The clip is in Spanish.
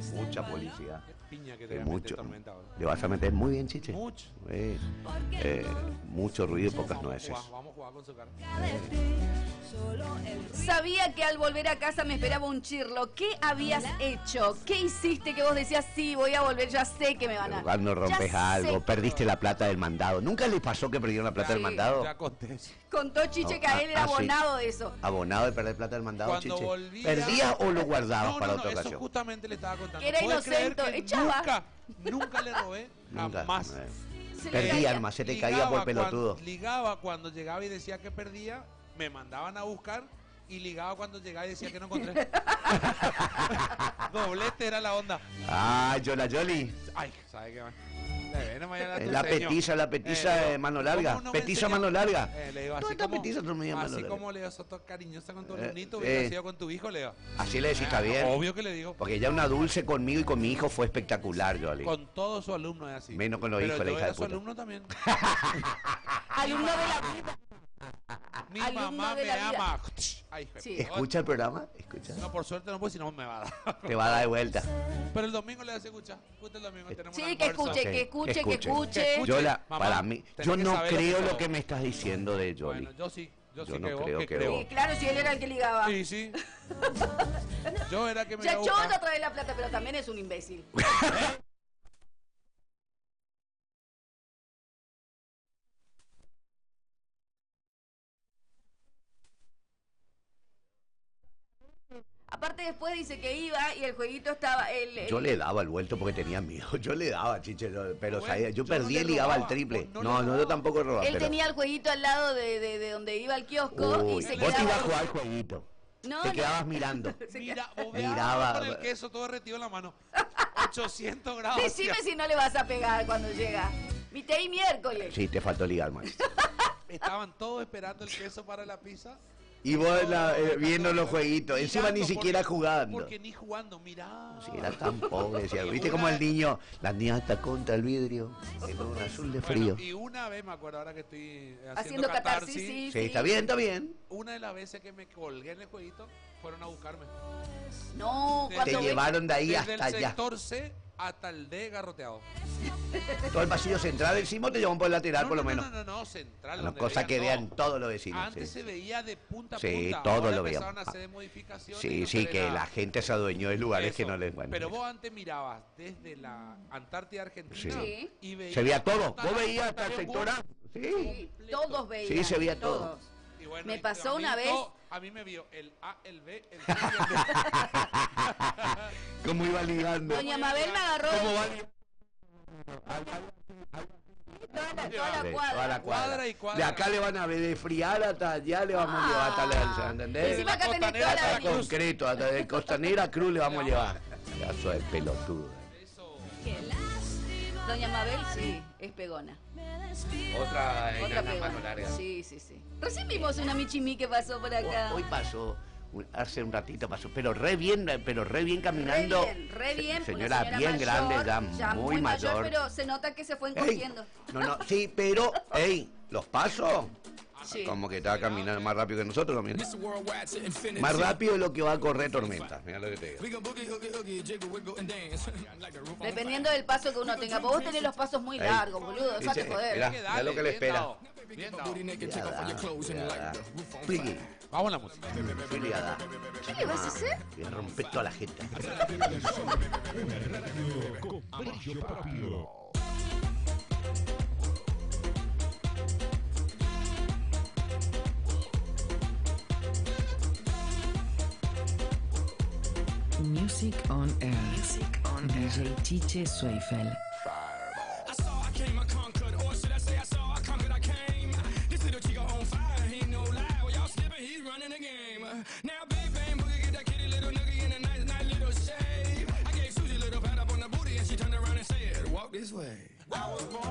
mucha policía. Qué piña que te voy a Mucho. meter, Tormenta, ahora. Le vas a meter muy bien, Chiche. Mucho. Mucho ruido y pocas nueces. Vamos a jugar con su cara. Sabía que al volver a casa me esperaba un chirlo. ¿Qué habías hecho? ¿Qué hiciste que vos decías, sí, voy a volver, ya sé que me van a... Pero cuando rompes Ya algo, sé. perdiste la plata del mandado. ¿Nunca le pasó que perdieron la plata del Sí. mandado? Ya conté eso. Contó Chiche que a él era sí. abonado de eso. ¿Abonado de perder plata del mandado, Cuando Chiche? volvía... ¿Perdías o lo guardabas No, para no, otra eso ocasión? justamente le estaba contando. Que era ¿Puedes creer inocente, que echaba. nunca le robé, Nunca. jamás. Se le Perdía, caía. hermano, se te caía por pelotudo. Ligaba cuando llegaba y decía que perdía, me mandaban a buscar y ligaba cuando llegaba y decía que no encontré. Doblete era la onda. Ah, Yola Yoli. Ay, ¿sabe qué va? Le ven mañana tu La señor. petiza Le digo, de mano larga. ¿cómo no me Petiza enseñó? mano larga. Le digo, ¿Dónde así está como, petiza? No me llama mano así larga. como Leo sos cariñosa con tu Eh, alumnito, hubiera eh. sido con tu hijo, Leo. Así le decís, está bien. Obvio que le digo. Porque ella una dulce conmigo y con mi hijo fue espectacular, Yoli. Con todos sus alumnos es así. Menos con los Pero hijos, la yo hija era de su puta. alumno también. Alumno de la vida. Mi Alumno mamá de me la vida. ama. Ay, hijo de Sí. puta. ¿Escucha el programa? ¿Escucha? No, por suerte no, pues si no me va a dar. Te va a dar de vuelta. Pero el domingo le hace escuchar. Escucha el domingo, tenemos un Sí, que almuerzo. escuche, que escuche, que escuche. escuche. Yola, Mamá, para mí, tenés yo que no saber lo creo que lo sos. que me estás diciendo de Yoli. Bueno, yo sí. Yo Yo sí no que vos, creo que que creo. vos. Sí, claro, si él era el que ligaba. Sí, sí. Yo era que me Ya iba a yo buscar. otra vez la plata, pero también es un imbécil. Aparte después dice que iba y el jueguito estaba... Yo le daba el vuelto porque tenía miedo. Yo le daba, Chiche, pero Bueno, sabía, yo yo perdía no y le ligaba al robaba, triple. no le No, robaba. yo tampoco robaba. Él pero... tenía el jueguito al lado de donde iba el kiosco Uy, y se vos te ibas a quedaba... jugar al jueguito. No, Te no. quedabas mirando. Mira, Miraba. con el queso todo derretido en la mano. 800 grados. Decime si no le vas a pegar cuando llega. Mitad y miércoles. Sí, te faltó ligar, man. Estaban todos esperando el queso para la pizza. Y vos viendo los Mirando, jueguitos. Encima ni siquiera porque- jugando. Porque ni jugando, mirá. Sí, era tan pobre, decía. ¿Viste como el niño? La niña está contra el vidrio, en un azul de frío. Bueno, y una vez me acuerdo ahora que estoy haciendo Haciendo catarsis, sí. Sí, está bien, está bien. Una de las veces que me colgué en el jueguito fueron a buscarme. No, Te cuando Te ve- llevaron de ahí Desde hasta el allá. sector C hasta el D garroteado. Todo el pasillo central encima te llevan por el lateral, por lo menos. No, central. Una donde cosa que veían vean todo. todos los vecinos. Antes sí. se veía de punta a Sí, punta. todo Ahora lo veíamos. empezaron a hacer modificaciones. Sí, no sí, se ve que nada. la gente se adueñó de lugares que Eso. no les... Bueno, Pero vos antes mirabas desde la Antártida Argentina Sí. y veías se veía todo. hasta Vos la veías punta hasta el de sector A. Sí. Sí, todos veían. Sí, se veía todo. todos. Y bueno, Me y pasó a mí una vez- a mí me vio el A, el B, el C y el D. ¿Cómo iba ligando? Doña Mabel me agarró ¿Cómo va ligando? toda la Sí, cuadra. toda la Cuadra y cuadra. De acá le van a ver de friar hasta allá le vamos a llevar hasta la... ¿Entendés? Encima acá tenés Costanera toda la hasta avenida. Concreto, hasta de Costanera a Cruz le vamos a llevar. Pedazo de pelotudo. Eso. Doña Mabel, sí, es pegona. Otra Otra pegona. Sí, sí, sí. Recién vimos una Michimí que pasó por acá. Hoy pasó, hace un ratito pasó, pero re bien caminando. Re bien, porque Señora, bien mayor, grande, ya muy mayor. pero se nota que se fue Ey, encogiendo. no, sí, pero, los pasos, Sí. como que estaba caminando más rápido que nosotros también. Más rápido de lo que va a correr Tormenta, mira lo que te digo. Dependiendo del paso que uno tenga. Vos tenés los pasos muy largos, boludo. Déjate Dice, joder. mirá. Hay que Mirá lo que le bien espera. dado, bien dado. Pliqui, Vamos a la música. ¿qué le va a dar? ¿Qué le vas a hacer? Voy a romper toda la gente. Music on Air. Music on Air. DJ Chiche Zweifel. I saw, I came, I conquered, or should I say I saw, I conquered, I came. This little chica on fire, he ain't no lie. Well, y'all slipping, he's running the game. Now, big bang boogie, get that kitty little noogie in a nice, nice little shave. I gave Susie a little pat up on the booty, and she turned around and said, walk this way.